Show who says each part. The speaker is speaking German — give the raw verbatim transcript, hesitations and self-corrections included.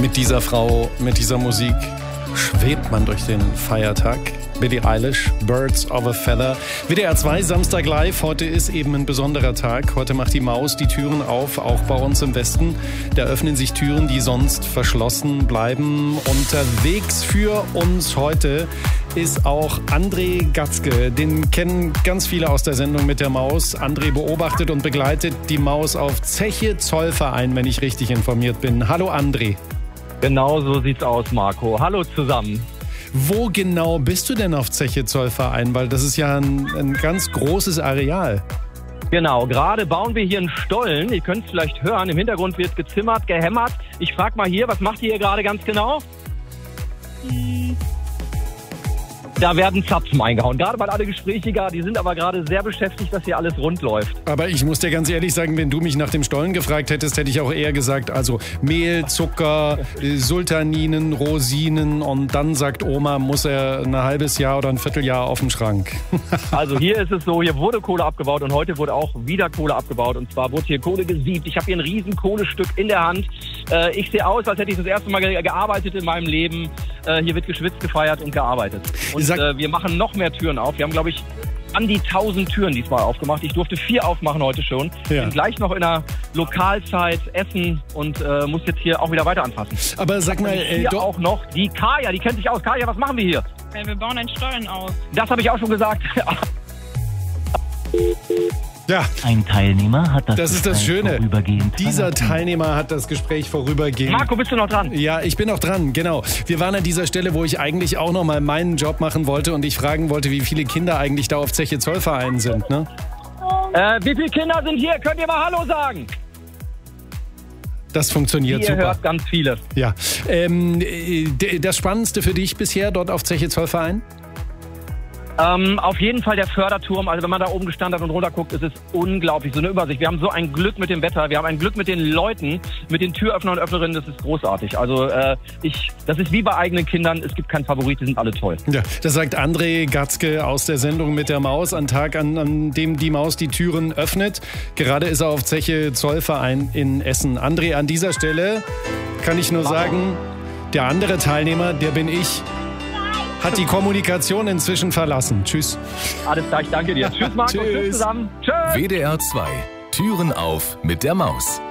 Speaker 1: Mit dieser Frau, mit dieser Musik schwebt man durch den Feiertag. Billie Eilish, Birds of a Feather. W D R zwei, Samstag live. Heute ist eben ein besonderer Tag. Heute macht die Maus die Türen auf, auch bei uns im Westen. Da öffnen sich Türen, die sonst verschlossen bleiben. Unterwegs für uns heute ist auch André Gatzke. Den kennen ganz viele aus der Sendung mit der Maus. André beobachtet und begleitet die Maus auf Zeche Zollverein, wenn ich richtig informiert bin. Hallo André.
Speaker 2: Genau so sieht's aus, Marco. Hallo zusammen.
Speaker 1: Wo genau bist du denn auf Zeche Zollverein? Weil das ist ja ein, ein ganz großes Areal.
Speaker 2: Genau, gerade bauen wir hier einen Stollen. Ihr könnt es vielleicht hören, im Hintergrund wird gezimmert, gehämmert. Ich frage mal hier, was macht ihr hier gerade ganz genau? Hm. Da werden Zapfen eingehauen. Gerade weil alle Gesprächiger, die sind aber gerade sehr beschäftigt, dass hier alles rund läuft.
Speaker 1: Aber ich muss dir ganz ehrlich sagen, wenn du mich nach dem Stollen gefragt hättest, hätte ich auch eher gesagt, also Mehl, Zucker, Sultaninen, Rosinen und dann sagt Oma, muss er ein halbes Jahr oder ein Vierteljahr auf dem Schrank.
Speaker 2: Also hier ist es so, hier wurde Kohle abgebaut und heute wurde auch wieder Kohle abgebaut. Und zwar wurde hier Kohle gesiebt. Ich habe hier ein riesen Kohlestück in der Hand. Äh, ich sehe aus, als hätte ich das erste Mal ge- gearbeitet in meinem Leben. Äh, hier wird geschwitzt, gefeiert und gearbeitet. Und Sag- äh, wir machen noch mehr Türen auf. Wir haben, glaube ich, an die tausend Türen diesmal aufgemacht. Ich durfte vier aufmachen heute schon. Ja. Bin gleich noch in der Lokalzeit essen und äh, muss jetzt hier auch wieder weiter anfassen.
Speaker 1: Aber sag mal,
Speaker 2: hier äh, doch auch noch die Kaya, die kennt sich aus. Kaya, was machen wir hier?
Speaker 3: Ja, wir bauen einen Stollen aus.
Speaker 2: Das habe ich auch schon gesagt.
Speaker 1: Ja.
Speaker 4: Ein Teilnehmer hat das,
Speaker 1: das ist das Schöne. Dieser Teilnehmer hat das Gespräch vorübergehend.
Speaker 2: Marco, bist du noch dran?
Speaker 1: Ja, ich bin noch dran, genau. Wir waren an dieser Stelle, wo ich eigentlich auch noch mal meinen Job machen wollte und ich fragen wollte, wie viele Kinder eigentlich da auf Zeche Zollverein sind, ne?
Speaker 2: Äh, wie viele Kinder sind hier? Könnt ihr mal Hallo sagen?
Speaker 1: Das funktioniert
Speaker 2: ihr
Speaker 1: super.
Speaker 2: Ihr hört ganz viele.
Speaker 1: Ja. Ähm, das Spannendste für dich bisher dort auf Zeche Zollverein?
Speaker 2: Ähm, auf jeden Fall der Förderturm. Also wenn man da oben gestanden hat und runter guckt, ist es unglaublich. So eine Übersicht. Wir haben so ein Glück mit dem Wetter. Wir haben ein Glück mit den Leuten, mit den Türöffnern und Öffnerinnen. Das ist großartig. Also äh, ich, das ist wie bei eigenen Kindern. Es gibt keinen Favorit, die sind alle toll.
Speaker 1: Ja, das sagt André Gatzke aus der Sendung mit der Maus. Ein Tag, an, an dem die Maus die Türen öffnet. Gerade ist er auf Zeche Zollverein in Essen. André, an dieser Stelle kann ich nur sagen, der andere Teilnehmer, der bin ich, hat die Kommunikation inzwischen verlassen. Tschüss.
Speaker 2: Alles klar, ich danke dir. Tschüss, Marco. Tschüss. Tschüss zusammen. Tschüss.
Speaker 5: W D R zwei. Türen auf mit der Maus.